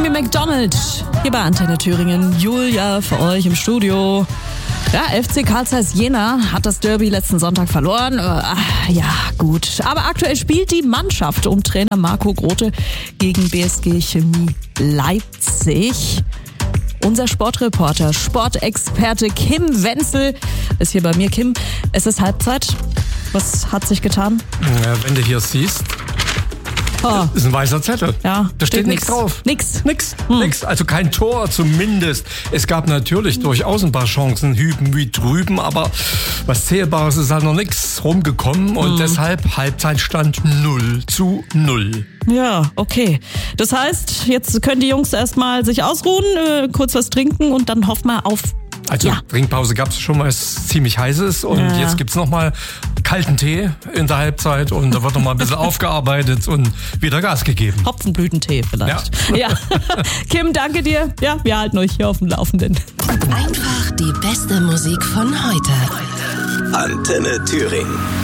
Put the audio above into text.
Amy Macdonald hier bei Antenne Thüringen. Julia für euch im Studio. Ja, FC Carl Zeiss Jena hat das Derby letzten Sonntag verloren. Ja, gut. Aber aktuell spielt die Mannschaft um Trainer Marco Grote gegen BSG Chemie Leipzig. Unser Sportreporter, Sportexperte Kim Wenzel ist hier bei mir. Kim, es ist Halbzeit. Was hat sich getan? Ja, wenn du hier siehst, ist ein weißer Zettel. Ja, da steht nichts drauf. Nix. Also kein Tor zumindest. Es gab natürlich durchaus ein paar Chancen, hüben wie drüben, aber was Zählbares ist halt noch nichts rumgekommen und deshalb Halbzeitstand 0:0. Ja, okay. Das heißt, jetzt können die Jungs erstmal sich ausruhen, kurz was trinken und dann hoffen wir auf... Also Trinkpause gab es schon mal, es ziemlich heiß ist und jetzt gibt's noch mal kalten Tee in der Halbzeit und da wird noch mal ein bisschen aufgearbeitet und wieder Gas gegeben. Hopfenblütentee vielleicht. Ja. Kim, danke dir. Ja, wir halten euch hier auf dem Laufenden. Einfach die beste Musik von heute. Antenne Thüringen.